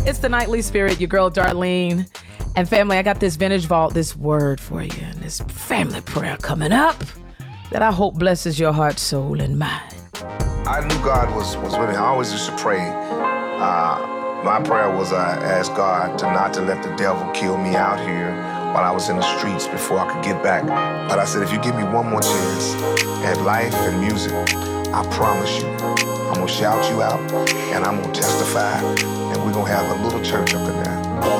It's the Nightly Spirit, your girl Darlene. And family, I got this Vintage Vault, this word for you, and this family prayer coming up that I hope blesses your heart, soul, and mind. I knew God was with me. I always used to pray. My prayer was I asked God not to let the devil kill me out here while I was in the streets before I could get back. But I said, if you give me one more chance at life and music, I promise you, I'm gonna shout you out and I'm gonna testify and we're gonna have a little church up in there.